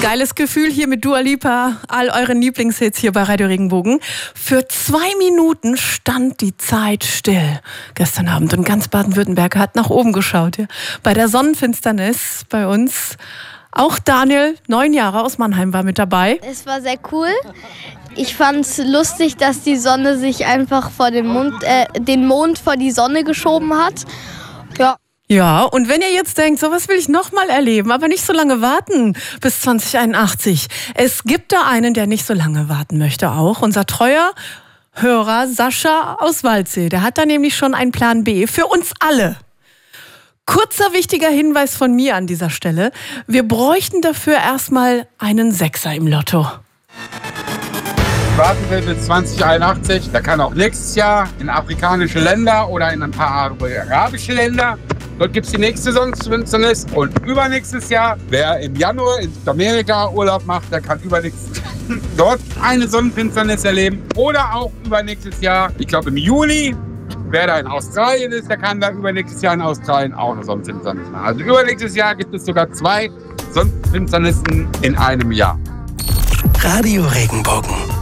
Geiles Gefühl hier mit Dua Lipa, all euren Lieblingshits hier bei Radio Regenbogen. Für 2 Minuten stand die Zeit still gestern Abend und ganz Baden-Württemberg hat nach oben geschaut. Ja. Bei der Sonnenfinsternis bei uns. Auch Daniel, 9 Jahre aus Mannheim, war mit dabei. Es war sehr cool. Ich fand es lustig, dass die Sonne sich einfach vor den Mond vor die Sonne geschoben hat. Ja. Ja, und wenn ihr jetzt denkt, sowas will ich nochmal erleben, aber nicht so lange warten bis 2081. Es gibt da einen, der nicht so lange warten möchte auch. Unser treuer Hörer Sascha aus Waldsee. Der hat da nämlich schon einen Plan B für uns alle. Kurzer wichtiger Hinweis von mir an dieser Stelle. Wir bräuchten dafür erstmal einen Sechser im Lotto. Warten will bis 2081. Da kann auch nächstes Jahr in afrikanische Länder oder in ein paar arabische Länder. Dort gibt es die nächste Sonnenfinsternis. Und übernächstes Jahr, wer im Januar in Südamerika Urlaub macht, der kann übernächstes dort eine Sonnenfinsternis erleben. Oder auch übernächstes Jahr, ich glaube im Juli, wer da in Australien ist, der kann da übernächstes Jahr in Australien auch eine Sonnenfinsternis machen. Also übernächstes Jahr gibt es sogar 2 Sonnenfinsternissen in einem Jahr. Radio Regenbogen.